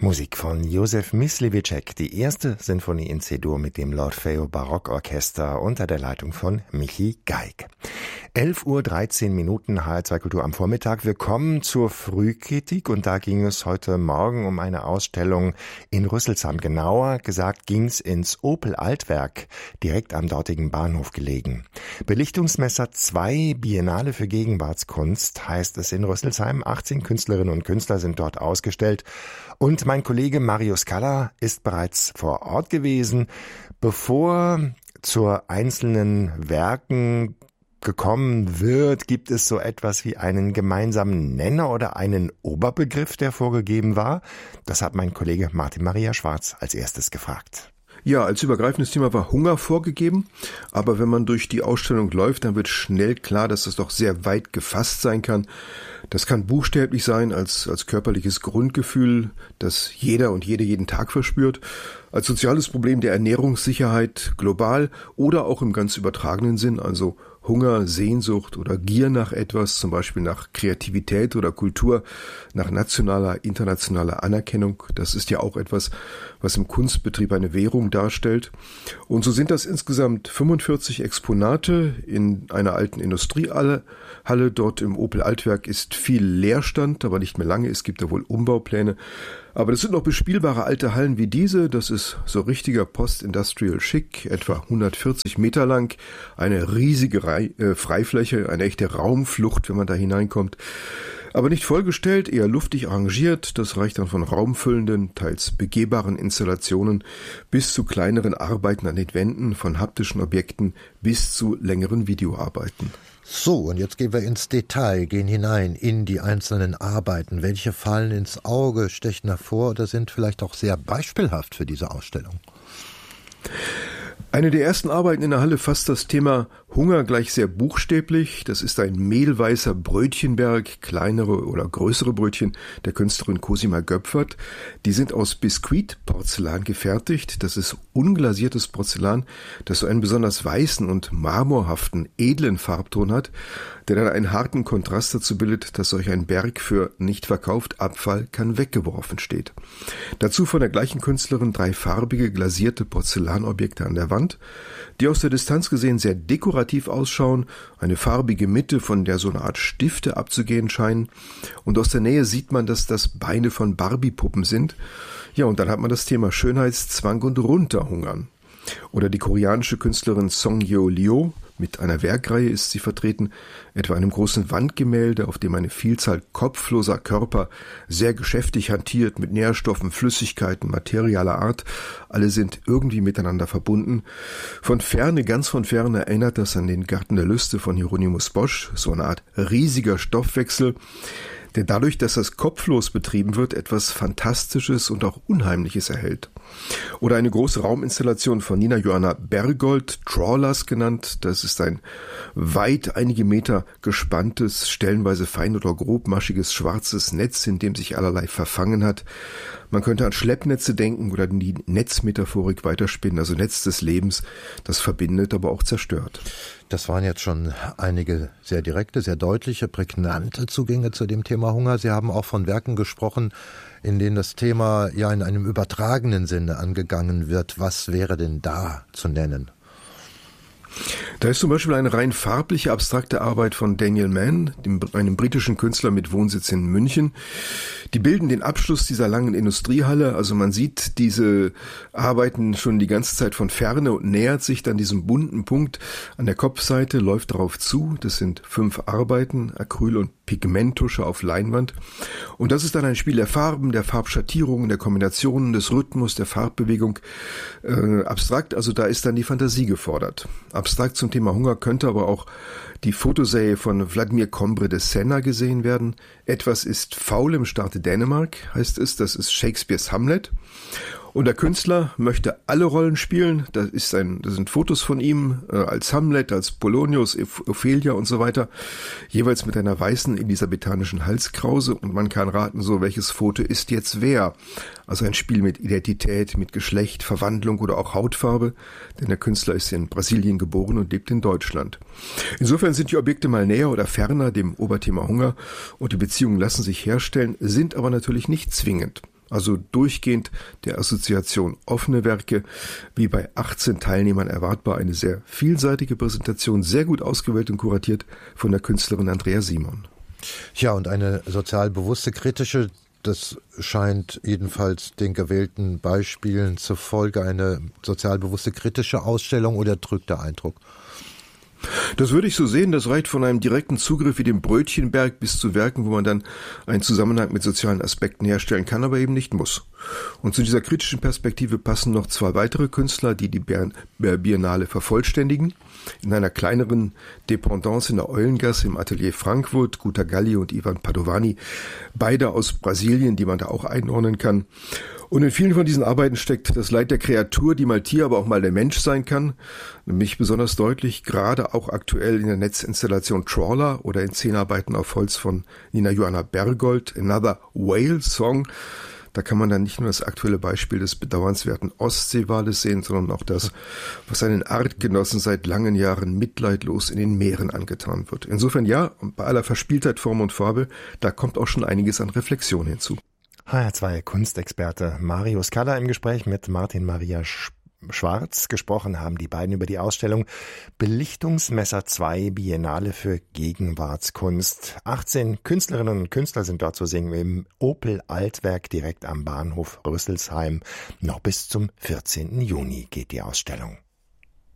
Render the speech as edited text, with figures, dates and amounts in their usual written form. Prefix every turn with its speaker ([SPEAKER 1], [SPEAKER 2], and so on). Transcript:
[SPEAKER 1] Musik von Józef Mysliveček, die erste Sinfonie in C-Dur mit dem L'Orfeo Barockorchester unter der Leitung von Michi Geig. 11:13 HR2 Kultur am Vormittag. Wir kommen zur Frühkritik und da ging es heute Morgen um eine Ausstellung in Rüsselsheim. Genauer gesagt ging es ins Opel Altwerk, direkt am dortigen Bahnhof gelegen. Belichtungsmesser 2, Biennale für Gegenwartskunst heißt es in Rüsselsheim. 18 Künstlerinnen und Künstler sind dort ausgestellt. Und mein Kollege Mario Scala ist bereits vor Ort gewesen. Bevor zur einzelnen Werken gekommen wird, gibt es so etwas wie einen gemeinsamen Nenner oder einen Oberbegriff, der vorgegeben war? Das hat mein Kollege Martin Maria Schwarz als erstes gefragt.
[SPEAKER 2] Ja, als übergreifendes Thema war Hunger vorgegeben, aber wenn man durch die Ausstellung läuft, dann wird schnell klar, dass das doch sehr weit gefasst sein kann. Das kann buchstäblich sein als körperliches Grundgefühl, das jeder und jede jeden Tag verspürt, als soziales Problem der Ernährungssicherheit global oder auch im ganz übertragenen Sinn, also Hunger, Sehnsucht oder Gier nach etwas, zum Beispiel nach Kreativität oder Kultur, nach nationaler, internationaler Anerkennung. Das ist ja auch etwas, was im Kunstbetrieb eine Währung darstellt. Und so sind das insgesamt 45 Exponate in einer alten Industriehalle. Dort im Opel Altwerk ist viel Leerstand, aber nicht mehr lange. Es gibt da wohl Umbaupläne. Aber das sind noch bespielbare alte Hallen wie diese. Das ist so richtiger Post-Industrial Chic, etwa 140 Meter lang. Eine riesige Freifläche, eine echte Raumflucht, wenn man da hineinkommt. Aber nicht vollgestellt, eher luftig arrangiert. Das reicht dann von raumfüllenden, teils begehbaren Installationen bis zu kleineren Arbeiten an den Wänden, von haptischen Objekten bis zu längeren Videoarbeiten.
[SPEAKER 3] So, und jetzt gehen wir ins Detail, gehen hinein in die einzelnen Arbeiten. Welche fallen ins Auge, stechen hervor oder sind vielleicht auch sehr beispielhaft für diese Ausstellung?
[SPEAKER 2] Eine der ersten Arbeiten in der Halle fasst das Thema Hunger gleich sehr buchstäblich. Das ist ein mehlweißer Brötchenberg, kleinere oder größere Brötchen der Künstlerin Cosima Göpfert. Die sind aus Biskuitporzellan gefertigt. Das ist unglasiertes Porzellan, das so einen besonders weißen und marmorhaften, edlen Farbton hat, der dann einen harten Kontrast dazu bildet, dass solch ein Berg für nicht verkauft, Abfall kann weggeworfen steht. Dazu von der gleichen Künstlerin 3 farbige, glasierte Porzellanobjekte an der Wand, die aus der Distanz gesehen sehr dekorativ ausschauen, eine farbige Mitte, von der so eine Art Stifte abzugehen scheinen, und aus der Nähe sieht man, dass das Beine von Barbie-Puppen sind. Ja, und dann hat man das Thema Schönheitszwang und Runterhungern. Oder die koreanische Künstlerin Song Yeol-Lyo, mit einer Werkreihe ist sie vertreten, etwa einem großen Wandgemälde, auf dem eine Vielzahl kopfloser Körper sehr geschäftig hantiert mit Nährstoffen, Flüssigkeiten, materialer Art. Alle sind irgendwie miteinander verbunden. Von Ferne, ganz von Ferne erinnert das an den Garten der Lüste von Hieronymus Bosch, so eine Art riesiger Stoffwechsel, der dadurch, dass das kopflos betrieben wird, etwas Fantastisches und auch Unheimliches erhält. Oder eine große Rauminstallation von Nina Johanna Bergold, Trawlers genannt. Das ist ein weit einige Meter gespanntes, stellenweise fein oder grobmaschiges schwarzes Netz, in dem sich allerlei verfangen hat. Man könnte an Schleppnetze denken oder die Netzmetaphorik weiterspinnen, also Netz des Lebens, das verbindet, aber auch zerstört.
[SPEAKER 3] Das waren jetzt schon einige sehr direkte, sehr deutliche, prägnante Zugänge zu dem Thema Hunger. Sie haben auch von Werken gesprochen, in denen das Thema ja in einem übertragenen Sinne angegangen wird. Was wäre denn da zu nennen?
[SPEAKER 2] Da ist zum Beispiel eine rein farbliche, abstrakte Arbeit von Daniel Mann, einem britischen Künstler mit Wohnsitz in München. Die bilden den Abschluss dieser langen Industriehalle. Also man sieht diese Arbeiten schon die ganze Zeit von Ferne und nähert sich dann diesem bunten Punkt an der Kopfseite, läuft darauf zu. Das sind 5 Arbeiten, Acryl- und Pigmenttusche auf Leinwand. Und das ist dann ein Spiel der Farben, der Farbschattierungen, der Kombinationen, des Rhythmus, der Farbbewegung. Abstrakt, also da ist dann die Fantasie gefordert. Abstrakt zum Thema Hunger könnte aber auch die Fotoserie von Vladimir Combre de Senna gesehen werden. Etwas ist faul im Staate Dänemark, heißt es. Das ist Shakespeares Hamlet. Und der Künstler möchte alle Rollen spielen. Das sind Fotos von ihm als Hamlet, als Polonius, Ophelia und so weiter. Jeweils mit einer weißen elisabethanischen Halskrause. Und man kann raten, so welches Foto ist jetzt wer. Also ein Spiel mit Identität, mit Geschlecht, Verwandlung oder auch Hautfarbe. Denn der Künstler ist in Brasilien geboren und lebt in Deutschland. Insofern sind die Objekte mal näher oder ferner dem Oberthema Hunger. Und die Beziehungen lassen sich herstellen, sind aber natürlich nicht zwingend. also durchgehend der Assoziation offene Werke, wie bei 18 Teilnehmern erwartbar eine sehr vielseitige Präsentation, sehr gut ausgewählt und kuratiert von der Künstlerin Andrea Simon.
[SPEAKER 3] Ja, und eine sozial bewusste, kritische, das scheint jedenfalls den gewählten Beispielen zufolge eine sozial bewusste, kritische Ausstellung, oder trügt der Eindruck?
[SPEAKER 2] Das würde ich so sehen, das reicht von einem direkten Zugriff wie dem Brötchenberg bis zu Werken, wo man dann einen Zusammenhang mit sozialen Aspekten herstellen kann, aber eben nicht muss. Und zu dieser kritischen Perspektive passen noch 2 weitere Künstler, die die Biennale vervollständigen. In einer kleineren Dependance in der Eulengasse im Atelier Frankfurt, Guta Galli und Ivan Padovani, beide aus Brasilien, die man da auch einordnen kann. Und in vielen von diesen Arbeiten steckt das Leid der Kreatur, die mal Tier, aber auch mal der Mensch sein kann. Nämlich besonders deutlich, gerade auch aktuell in der Netzinstallation Trawler oder in 10 Arbeiten auf Holz von Nina Johanna Bergold, Another Whale Song. Da kann man dann nicht nur das aktuelle Beispiel des bedauernswerten Ostseewales sehen, sondern auch das, was seinen Artgenossen seit langen Jahren mitleidlos in den Meeren angetan wird. Insofern ja, bei aller Verspieltheit, Form und Farbe, da kommt auch schon einiges an Reflexion hinzu.
[SPEAKER 1] HR2 Kunstexperte Mario Scala im Gespräch mit Martin Maria Schwarz. Gesprochen haben die beiden über die Ausstellung Belichtungsmesser 2 Biennale für Gegenwartskunst. 18 Künstlerinnen und Künstler sind dort zu sehen im Opel Altwerk direkt am Bahnhof Rüsselsheim. Noch bis zum 14. Juni geht die Ausstellung.